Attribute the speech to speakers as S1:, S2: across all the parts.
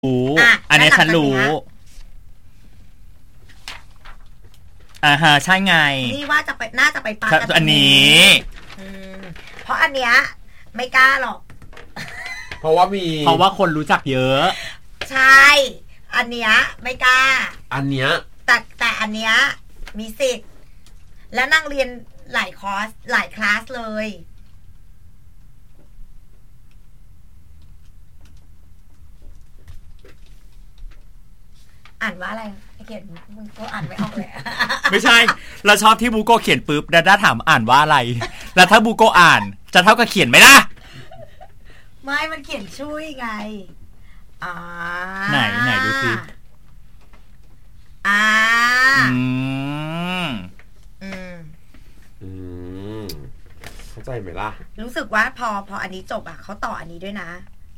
S1: อันนี้ฉันรู้ฮะใช่ไง
S2: นี่ว่าจะไปน่าจะไปปาร์ตี้
S1: อันนี้
S2: เพราะอันเนี้ยไม่กล้าหรอก
S1: เพราะว่าคนรู้จักเยอะ
S2: ใช่อันเนี้ยไม่กล้า
S1: อันเนี้ย
S2: แต่อันเนี้ยมีสิทธิ์แล้วนั่งเรียนหลายคอร์สหลายคลาสเลยอ่านว่าอะไรเขียนมึงก็อ่านไม่ออกเลย
S1: ไม่ใช่เราชอบที่บูโกเขียนปุ๊บดาด้าถามอ่านว่าอะไรแล้วถ้าบูโกอ่านจะเท่ากับเขียนไหมล่ะ
S2: ไม่มันเขียนช่วยไง
S1: ไหนดูสิเข้าใจไหมล่ะ
S2: รู้สึกว่าพออันนี้จบเขาต่ออันนี้ด้วยนะ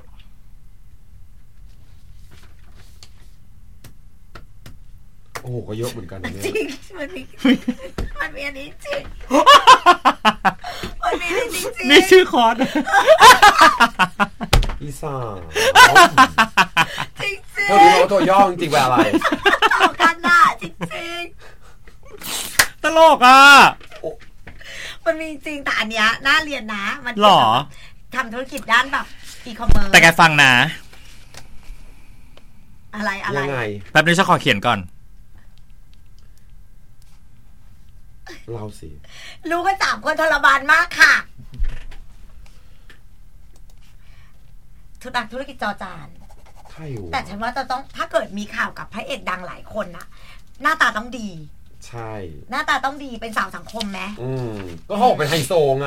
S1: โอ้โหก็เยอะเหมือนกัน
S2: จริงมันมีอันนี้จริงมันมีจริง
S1: นี่ชื่อคอร์สลิซ่า
S2: จริง
S1: เธอรู้ว่าตัวย่อจริงๆเป็นอะไร
S2: ต่อกันน่ะจริง
S1: ตลกอ่ะ
S2: มันมีจริงแต่อันเนี้ยน่าเรียนนะมัน
S1: หรอ
S2: ทำธุรกิจด้านแบบอีคอมเมิร์ซ
S1: แต่แกฟังนะ
S2: อะไร
S1: ยังไงแป๊บนึงฉันขอเขียนก่อนเราสิ
S2: รู้กัน3 คนทรมานมากค่ะธุรกิจจอจานแต่ฉันว่าจะต้องถ้าเกิดมีข่าวกับพระเอกดังหลายคนนะหน้าตาต้องดี
S1: ใช่
S2: หน้าตาต้องดีเป็นสาวสังคมไหม
S1: ก็เขาเป็นไฮโซไง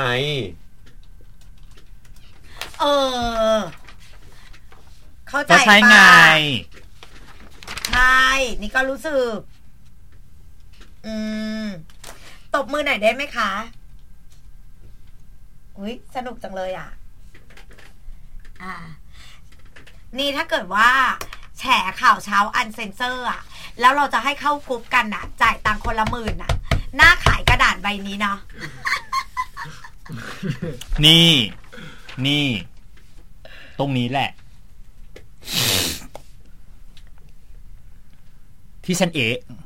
S2: เข้าใจ
S1: ใช่ไง
S2: ใช่นี่ก็รู้สึกตบมือหน่อยได้ไหมคะอุ๊ยสนุกจังเลยนี่ถ้าเกิดว่าแฉข่าวเช้าอันเซนเซอร์แล้วเราจะให้เข้ากรุ๊ปกันจ่ายตังค์คนละ10,000หน้าขายกระดาษใบนี้เนาะ
S1: นี่ตรงนี้แหละที่ฉัน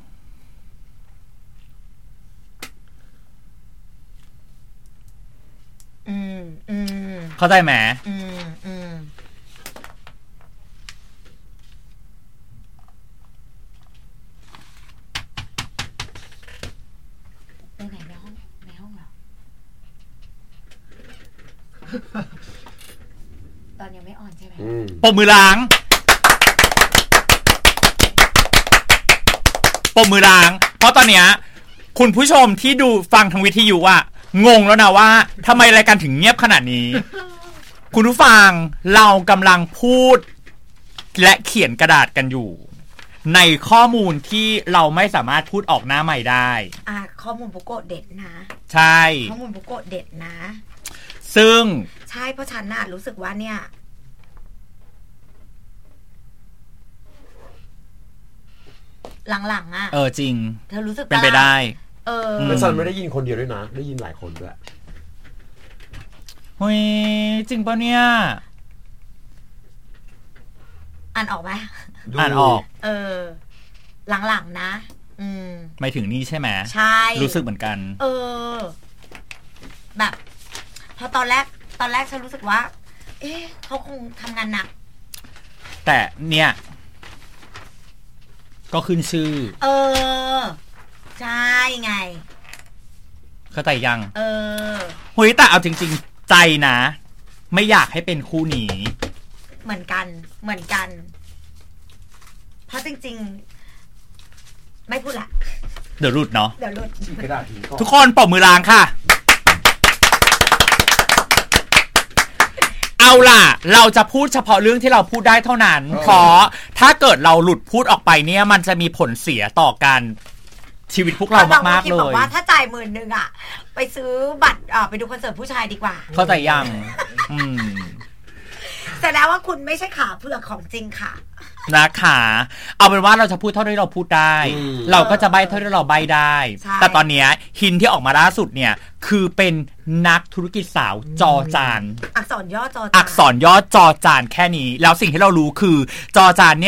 S1: เข้าใจไหม
S2: ไปไหนในห้องเหรอตอนยังไม่อ่อนใช่ไหม
S1: ปมมือล้างเพราะตอนเนี้ยคุณผู้ชมที่ดูฟังทางวิทยุงงแล้วนะว่าทำไมรายการถึงเงียบขนาดนี้ คุณผู้ฟังเรากำลังพูดและเขียนกระดาษกันอยู่ในข้อมูลที่เราไม่สามารถพูดออกหน้าใหม่ได้
S2: ข้อมูลบุโกะเด็ดนะ
S1: ใช่
S2: ข้อมูลบุโกะเด็ดนะ
S1: ซึ่ง
S2: ใช่เพราะฉันรู้สึกว่าเนี่ยหลังๆ
S1: จริง
S2: เธอรู้สึก
S1: เป็นไปได้
S3: แต่ฉันไม่ได้ยินคนเดียวด้วยนะได้ยินหลายคนด้วย
S1: เฮ้ยจริงป่ะเนี่ย
S2: อ่านออกไหม
S1: อ่านออก
S2: หลังๆนะ
S1: ไม่ถึงนี่ใช่ไหม
S2: ใช่
S1: รู้สึกเหมือนกัน
S2: แบบพอตอนแรกฉันรู้สึกว่าเขาคงทำงานหนัก
S1: แต่เนี่ยก็ขึ้นชื่อ
S2: ใช่ไง
S1: เข้าใจยังเฮ้ยแต่เอาจริงๆใจนะไม่อยากให้เป็นคู่นี้
S2: เหมือนกันเพราะจริงๆไม่พูดละ
S1: เดี๋ยวหลุดเนาะ
S3: ทุ
S1: กคนปรบมือล้างค่ะเอาล่ะเราจะพูดเฉพาะเรื่องที่เราพูดได้เท่านั้นเพราะถ้าเกิดเราหลุดพูดออกไปเนี่ยมันจะมีผลเสียต่อการชีวิตพวกเรามากๆเลย
S2: บอกว่าถ้าจ่าย10,000ไปซื้อบัตรไปดูคอนเสิร์ตผู้ชายดีกว่า
S1: เข้าใจยัง
S2: แสดงว่าคุณไม่ใช่ขาเผือกของจริงค่ะ
S1: นะคะเอาเป็นว่าเราจะพูดเท่าที่เราพูดได้ เราก็จะใบเท่าที่เราใบได้แต่ตอนเนี้ยหินที่ออกมาล่าสุดเนี่ยคือเป็นนักธุรกิจสาวจอจาน
S2: อักษรย่อจอจาน
S1: อักษรย่อจอจานแค่นี้แล้วสิ่งที่เรารู้คือจอจานเนี่ย